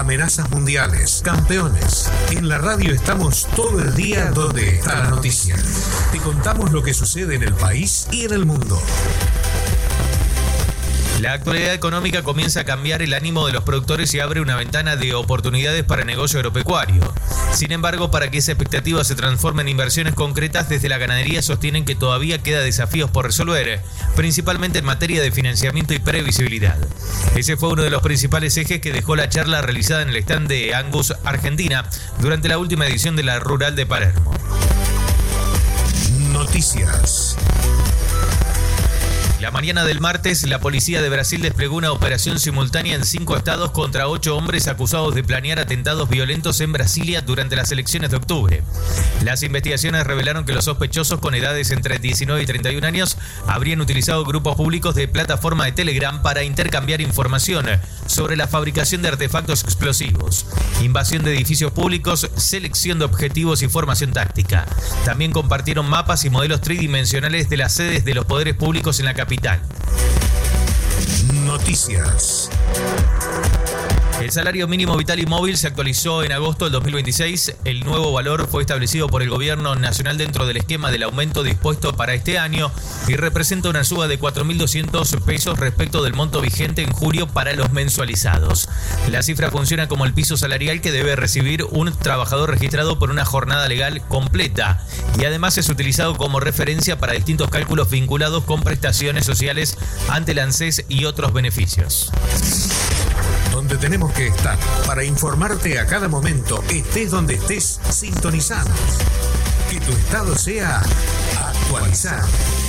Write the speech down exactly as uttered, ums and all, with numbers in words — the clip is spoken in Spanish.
amenazas mundiales, campeones. En la radio estamos todo el día donde está la noticia. Te contamos lo que sucede en el país y en el mundo. La actualidad económica comienza a cambiar el ánimo de los productores y abre una ventana de oportunidades para el negocio agropecuario. Sin embargo, para que esa expectativa se transforme en inversiones concretas, desde la ganadería sostienen que todavía queda desafíos por resolver, principalmente en materia de financiamiento y previsibilidad. Ese fue uno de los principales ejes que dejó la charla realizada en el stand de Angus, Argentina, durante la última edición de la Rural de Palermo. Noticias. La mañana del martes, la policía de Brasil desplegó una operación simultánea en cinco estados contra ocho hombres acusados de planear atentados violentos en Brasilia durante las elecciones de octubre. Las investigaciones revelaron que los sospechosos con edades entre diecinueve y treinta y un años habrían utilizado grupos públicos de plataforma de Telegram para intercambiar información sobre la fabricación de artefactos explosivos, invasión de edificios públicos, selección de objetivos y formación táctica. También compartieron mapas y modelos tridimensionales de las sedes de los poderes públicos en la capital. Noticias. El salario mínimo vital y móvil se actualizó en agosto del dos mil veintiséis. El nuevo valor fue establecido por el gobierno nacional dentro del esquema del aumento dispuesto para este año y representa una suba de cuatro mil doscientos pesos respecto del monto vigente en julio para los mensualizados. La cifra funciona como el piso salarial que debe recibir un trabajador registrado por una jornada legal completa y además es utilizado como referencia para distintos cálculos vinculados con prestaciones sociales ante el ANSES y otros beneficios. Donde tenemos que estar para informarte a cada momento, estés donde estés, sintonizados. Que tu estado sea actualizado.